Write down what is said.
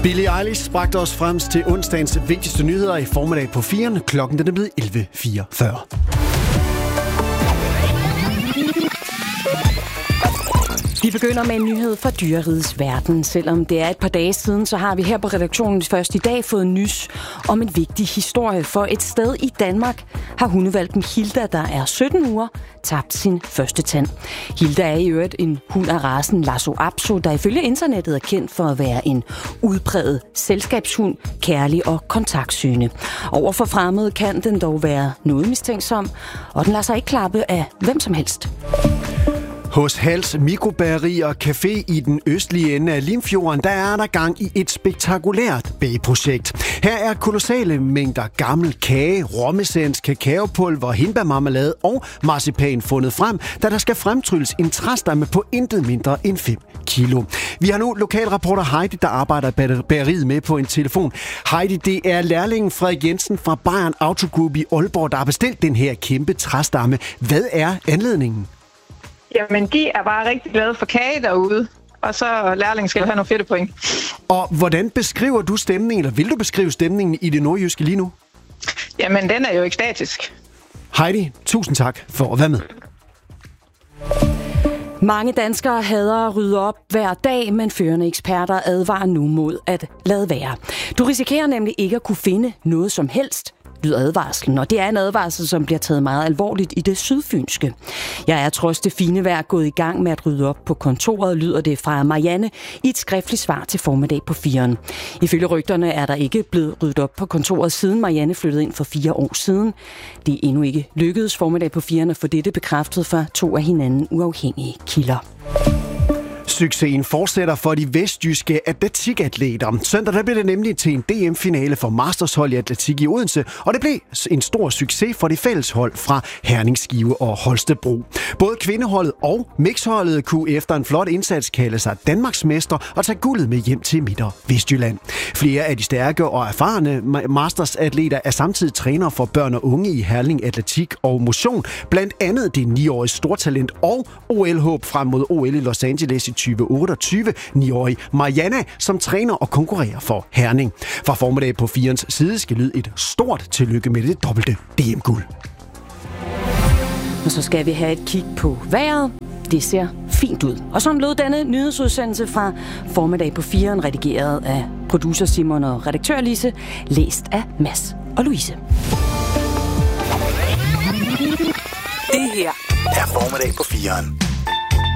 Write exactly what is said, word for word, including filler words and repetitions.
Billie Eilish bragte os frem til onsdagens vigtigste nyheder i formiddag på firen. Klokken den er blevet elleve fireogfyrre. Vi begynder med en nyhed fra dyrerigets verden. Selvom det er et par dage siden, så har vi her på redaktionen først i dag fået nys om en vigtig historie. For et sted i Danmark har hundehvalpen Hilda, der er sytten uger, tabt sin første tand. Hilda er i øvrigt en hund af racen Lhasa Apso, der ifølge internettet er kendt for at være en udpræget selskabshund, kærlig og kontaktsøgende. Overfor fremmede kan den dog være noget mistænksom, og den lader sig ikke klappe af hvem som helst. Hos Hals Mikrobageri og Café i den østlige ende af Limfjorden, der er der gang i et spektakulært bageprojekt. Her er kolossale mængder gammel kage, romessens, kakaopulver, hindbærmarmelade og marcipan fundet frem, da der skal fremtrylles en træstamme på intet mindre end fem kilo. Vi har nu lokalreporter Heidi, der arbejder i bageriet, med på en telefon. Heidi, det er lærlingen Frederik Jensen fra Bayern Autogroup i Aalborg, der har bestilt den her kæmpe træstamme. Hvad er anledningen? Jamen, de er bare rigtig glade for kage derude, og så lærlingen skal have nogle fedte point. Og hvordan beskriver du stemningen, eller vil du beskrive stemningen i det nordjyske lige nu? Jamen, den er jo ekstatisk. Heidi, tusind tak for at være med. Mange danskere hader at rydde op hver dag, men førende eksperter advarer nu mod at lade være. Du risikerer nemlig ikke at kunne finde noget som helst, lyder advarslen, og det er en advarsel, som bliver taget meget alvorligt i det sydfynske. Jeg er trods det fine vejr gået i gang med at rydde op på kontoret, lyder det fra Marianne i et skriftligt svar til formiddag på firen. Ifølge rygterne er der ikke blevet ryddet op på kontoret, siden Marianne flyttede ind for fire år siden. Det er endnu ikke lykkedes formiddag på firen at få dette bekræftet fra to af hinanden uafhængige kilder. Succesen fortsætter for de vestjyske atletikatleter. Søndag der blev det nemlig til en D M-finale for mastershold i atletik i Odense, og det blev en stor succes for de fælleshold fra Herning, Skive og Holstebro. Både kvindeholdet og mixholdet kunne efter en flot indsats kalde sig Danmarksmester og tage guldet med hjem til Midt- og Vestjylland. Flere af de stærke og erfarne mastersatleter er samtidig trænere for børn og unge i Herning Atletik og Motion, blandt andet det ni-årige stortalent og O L-håb frem mod O L i Los Angeles i tyve otteogtyve, ni-årige Mariana, som træner og konkurrerer for Herning. Fra formiddag på firens side skal lyde et stort tillykke med det dobbelte D M-guld. Og så skal vi have et kig på vejret. Det ser fint ud. Og sådan lød denne nyhedsudsendelse fra formiddag på firen, redigeret af producer Simon og redaktør Lise, læst af Mads og Louise. Det her er formiddag på firen.